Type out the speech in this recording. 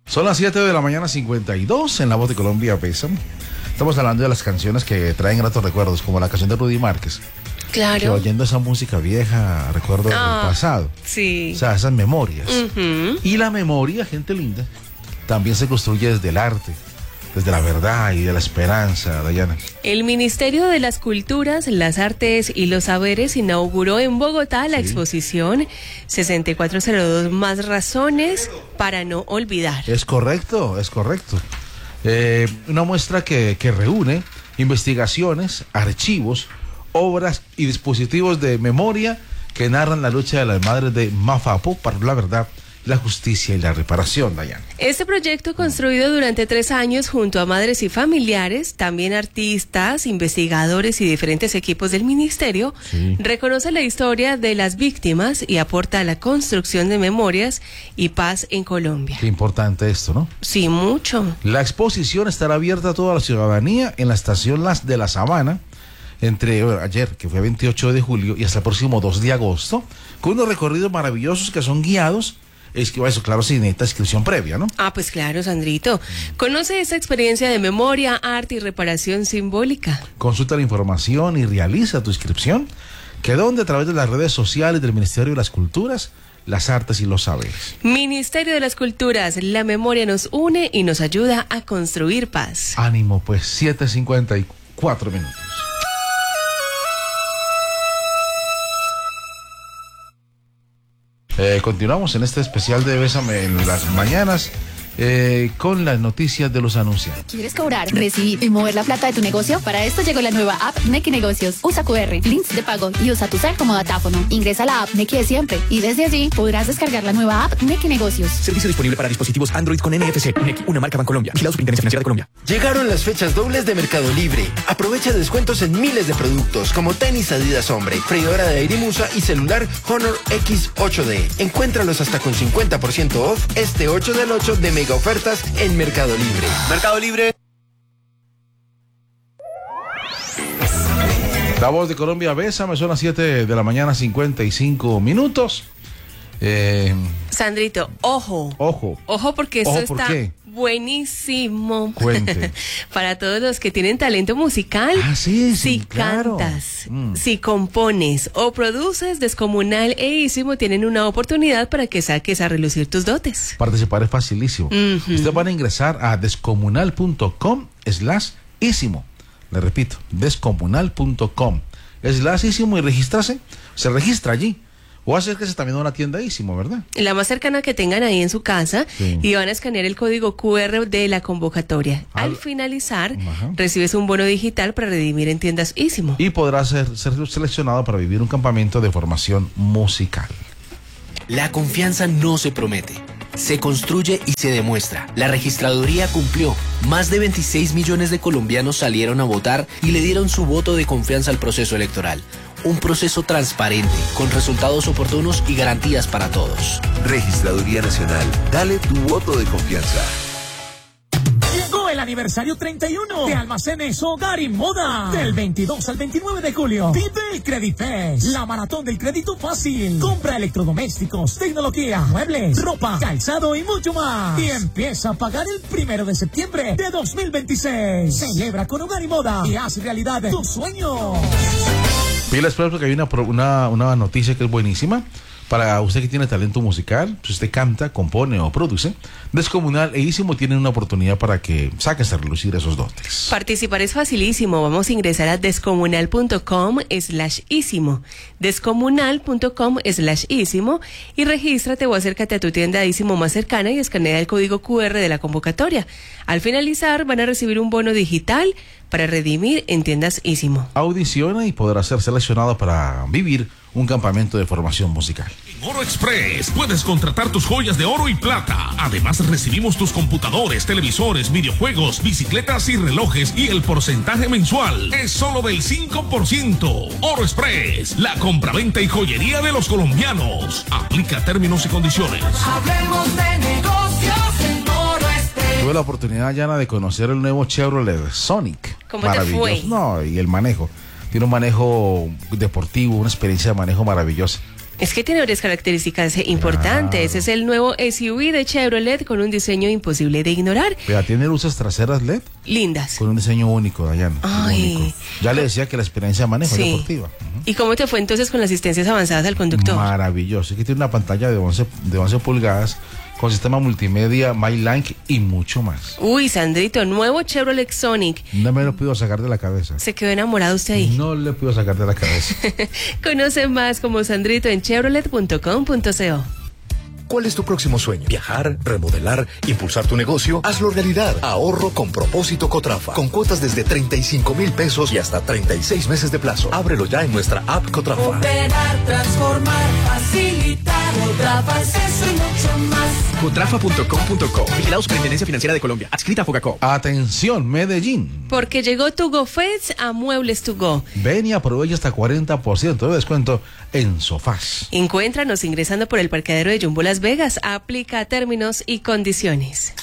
Son las 7 de la mañana 52 en La Voz de Colombia Pesa. Estamos hablando de las canciones que traen gratos recuerdos, como la canción de Rudy Márquez. Claro. Que oyendo esa música vieja, recuerdo del pasado. Sí. O sea, esas memorias. Y la memoria, gente linda, también se construye desde el arte, desde la verdad y de la esperanza, Dayana. El Ministerio de las Culturas, las Artes y los Saberes inauguró en Bogotá la exposición 6402 Más Razones para no olvidar. Es correcto, es correcto. Una muestra que reúne investigaciones, archivos, obras y dispositivos de memoria que narran la lucha de las madres de Mafapo para la verdad, la justicia y la reparación, Dayana. Este proyecto, construido durante 3 años junto a madres y familiares, también artistas, investigadores y diferentes equipos del ministerio, reconoce la historia de las víctimas y aporta a la construcción de memorias y paz en Colombia. Qué importante esto, ¿no? Sí, mucho. La exposición estará abierta a toda la ciudadanía en la estación Las de la Sabana, entre ayer, que fue 28 de julio, y hasta el próximo 2 de agosto, con unos recorridos maravillosos que son guiados. Es que eso, claro, sin necesita inscripción previa, ¿no? Ah, pues claro, Sandrito. Conoce esa experiencia de memoria, arte y reparación simbólica. Consulta la información y realiza tu inscripción, que donde a través de las redes sociales del Ministerio de las Culturas, las Artes y los Saberes. Ministerio de las Culturas, la memoria nos une y nos ayuda a construir paz. Ánimo, pues, 7:54 minutos. Continuamos en este especial de Bésame en las mañanas con las noticias de los anunciantes. ¿Quieres cobrar, recibir y mover la plata de tu negocio? Para esto llegó la nueva app Nequi Negocios. Usa QR, links de pago y usa tu cel como datáfono. Ingresa a la app Nequi de siempre y desde allí podrás descargar la nueva app Nequi Negocios. Servicio disponible para dispositivos Android con NFC. Nequi, una marca Bancolombia. Vigilado Superintendencia Financiera de Colombia. Llegaron las fechas dobles de Mercado Libre. Aprovecha descuentos en miles de productos como tenis Adidas Hombre, freidora de aire Musa y celular Honor X8D. Encuéntralos hasta con 50% off este 8 del 8 de mega ofertas en Mercado Libre. Mercado Libre. La Voz de Colombia Bésame, son las 7 de la mañana 55 minutos. Sandrito, ojo. Ojo porque esto está buenísimo. Cuente. Para todos los que tienen talento musical. Si claro. Cantas, si compones o produces, Descomunal e Ísimo tienen una oportunidad para que saques a relucir tus dotes. Participar es facilísimo. Ustedes van a ingresar a descomunal.com/ísimo. Le repito, descomunal.com/ísimo y registrarse. Se registra allí. O acérquese también a una tienda Ísimo, ¿verdad? La más cercana que tengan ahí en su casa, y van a escanear el código QR de la convocatoria. Al finalizar, recibes un bono digital para redimir en tiendas Ísimo. Y podrás ser seleccionado para vivir un campamento de formación musical. La confianza no se promete, se construye y se demuestra. La registraduría cumplió. Más de 26 millones de colombianos salieron a votar y le dieron su voto de confianza al proceso electoral. Un proceso transparente, con resultados oportunos y garantías para todos. Registraduría Nacional, dale tu voto de confianza. Llegó el aniversario 31 de Almacenes Hogar y Moda. Del 22 al 29 de julio. Vive el Credifest, la maratón del crédito fácil. Compra electrodomésticos, tecnología, muebles, ropa, calzado y mucho más. Y empieza a pagar el 1 de septiembre de 2026. Celebra con Hogar y Moda y haz realidad tus sueños. Pilas, porque hay una noticia que es buenísima. Para usted que tiene talento musical, si usted canta, compone o produce, Descomunal e Ísimo tienen una oportunidad para que saques a relucir esos dotes. Participar es facilísimo. Vamos a ingresar a descomunal.com/ísimo. Descomunal.com/ísimo y regístrate o acércate a tu tienda Ísimo más cercana y escanea el código QR de la convocatoria. Al finalizar, van a recibir un bono digital para redimir en tiendas Ísimo. Audiciona y podrás ser seleccionado para vivir un campamento de formación musical. En Oro Express puedes contratar tus joyas de oro y plata. Además recibimos tus computadores, televisores, videojuegos, bicicletas y relojes, y el porcentaje mensual es solo del 5%. Oro Express, la compraventa y joyería de los colombianos. Aplica términos y condiciones. Hablemos de negocios en Oro Express. Tuve la oportunidad, Yana, de conocer el nuevo Chevrolet Sonic. ¿Cómo te fue? No, y el manejo. Tiene un manejo deportivo, una experiencia de manejo maravillosa. Es que tiene varias características importantes. Claro. Es el nuevo SUV de Chevrolet con un diseño imposible de ignorar. Vea, tiene luces traseras LED Lindas. con un diseño único, Dayana. Ay. Único. Ya le decía que la experiencia de manejo es Sí. deportiva. ¿Y cómo te fue entonces con las asistencias avanzadas al conductor? Maravilloso. Es que tiene una pantalla de 11 pulgadas con sistema multimedia, MyLink y mucho más. Uy, Sandrito, nuevo Chevrolet Sonic. No me lo puedo sacar de la cabeza. ¿Se quedó enamorado usted ahí? No le puedo sacar de la cabeza. Conoce más como Sandrito en chevrolet.com.co. ¿Cuál es tu próximo sueño? ¿Viajar, remodelar, impulsar tu negocio? Hazlo realidad. Ahorro con propósito Cotrafa. Con cuotas desde 35,000 pesos y hasta 36 meses de plazo. Ábrelo ya en nuestra app Cotrafa. Operar, transformar, facilitar, Cotrafa es eso y mucho más. Cotrafa.com.co. Vigilado Superintendencia Financiera de Colombia. Adscrita a Fogacop. Atención, Medellín. Porque llegó To Go Fest a Muebles To Go. Ven y aprovecha hasta 40% de descuento en sofás. Encuéntranos ingresando por el parqueadero de Jumbo Las Vegas. Aplica términos y condiciones.